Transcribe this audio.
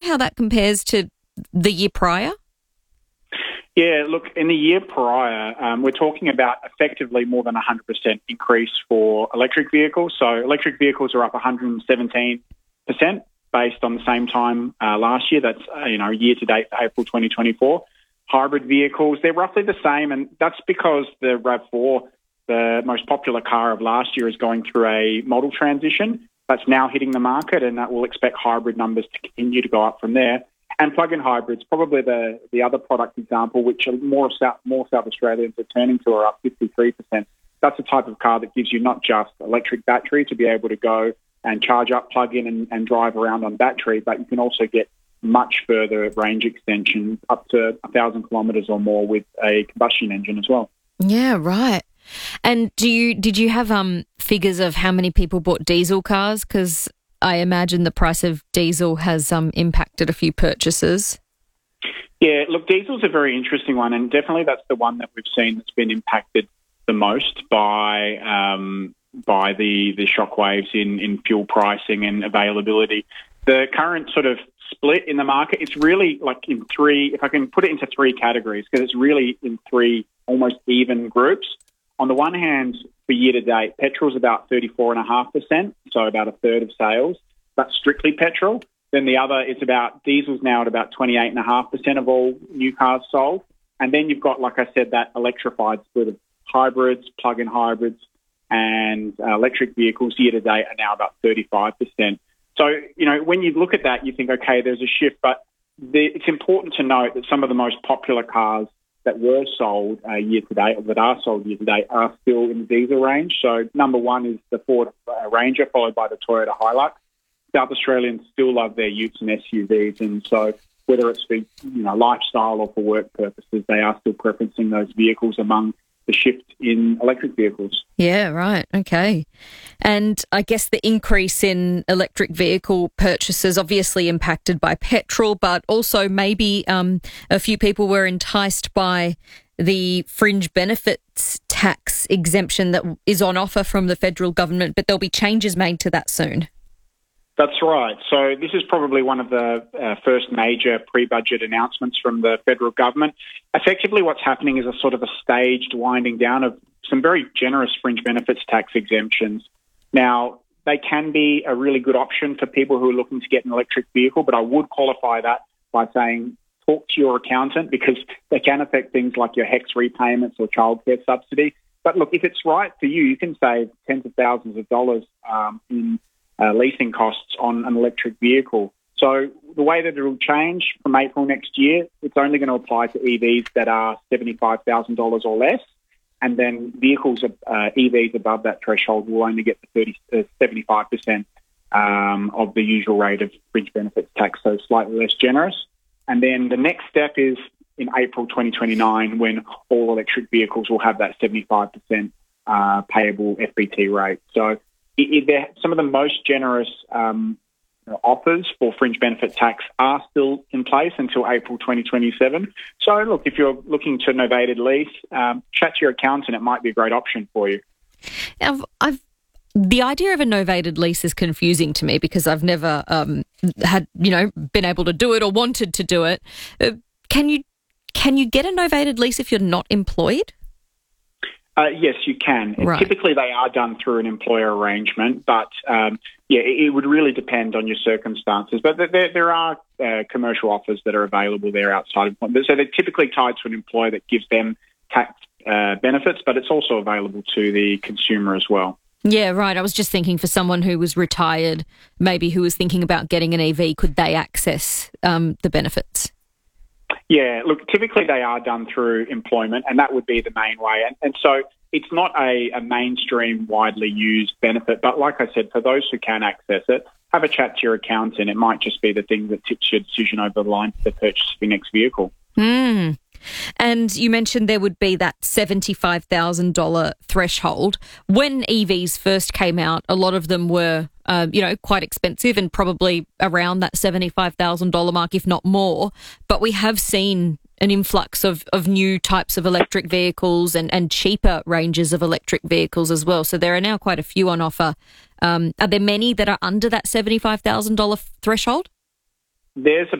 how that compares to the year prior? Yeah, look, in the year prior, we're talking about effectively more than 100% increase for electric vehicles. So electric vehicles are up 117% based on the same time last year. That's, year to date for April 2024. Hybrid vehicles, they're roughly the same, and that's because the RAV4, the most popular car of last year, is going through a model transition. That's now hitting the market, and that will expect hybrid numbers to continue to go up from there. And plug-in hybrids, probably the other product example, which more South Australians are turning to, are up 53%. That's a type of car that gives you not just electric battery to be able to go and charge up, plug in and drive around on battery, but you can also get much further range extension, up to 1,000 kilometres or more with a combustion engine as well. Yeah, right. And did you have figures of how many people bought diesel cars? Because I imagine the price of diesel has impacted a few purchases. Yeah, look, diesel's a very interesting one, and definitely that's the one that we've seen that's been impacted the most by the shockwaves in fuel pricing and availability. The current sort of split in the market, it's really like in three, if I can put it into three categories, because it's really in three almost even groups. On the one hand, for year to date, petrol's about 34.5%, so about a third of sales. That's strictly petrol. Then the other, it's about diesel's now at about 28.5% of all new cars sold. And then you've got, like I said, that electrified split of hybrids, plug-in hybrids, and electric vehicles year to date are now about 35%. So, when you look at that, you think, okay, there's a shift, but it's important to note that some of the most popular cars that were sold year to date, or that are sold year to date, are still in the diesel range. So number one is the Ford Ranger, followed by the Toyota Hilux. South Australians still love their utes and SUVs, and so whether it's for lifestyle or for work purposes, they are still preferencing those vehicles among the shift in electric vehicles. Yeah, right. Okay. And I guess the increase in electric vehicle purchases obviously impacted by petrol, but also maybe a few people were enticed by the fringe benefits tax exemption that is on offer from the federal government, but there'll be changes made to that soon. That's right. So this is probably one of the first major pre-budget announcements from the federal government. Effectively, what's happening is a sort of a staged winding down of some very generous fringe benefits tax exemptions. Now, they can be a really good option for people who are looking to get an electric vehicle, but I would qualify that by saying talk to your accountant, because they can affect things like your HECS repayments or childcare subsidy. But look, if it's right for you, you can save tens of thousands of dollars in leasing costs on an electric vehicle. So the way that it will change from April next year, it's only going to apply to EVs that are $75,000 or less, and then vehicles of EVs above that threshold will only get the 75% of the usual rate of fringe benefits tax, so slightly less generous. And then the next step is in April 2029, when all electric vehicles will have that 75% payable FBT rate. So some of the most generous offers for fringe benefit tax are still in place until April 2027. So, look, if you're looking to novated lease, chat to your accountant. It might be a great option for you. The idea of a novated lease is confusing to me because I've never been able to do it or wanted to do it. Can you get a novated lease if you're not employed? Yes, you can. Right. Typically, they are done through an employer arrangement, but it would really depend on your circumstances. But there are commercial offers that are available there outside of employment. So they're typically tied to an employer that gives them tax benefits, but it's also available to the consumer as well. Yeah, right. I was just thinking for someone who was retired, maybe who was thinking about getting an EV, could they access the benefits? Yeah, look, typically they are done through employment, and that would be the main way. And so it's not a mainstream, widely used benefit. But like I said, for those who can access it, have a chat to your accountant. It might just be the thing that tips your decision over the line for the purchase of your next vehicle. And you mentioned there would be that $75,000 threshold. When EVs first came out, a lot of them were, quite expensive and probably around that $75,000 mark, if not more. But we have seen an influx of new types of electric vehicles and cheaper ranges of electric vehicles as well. So there are now quite a few on offer. Are there many that are under that $75,000 threshold? There's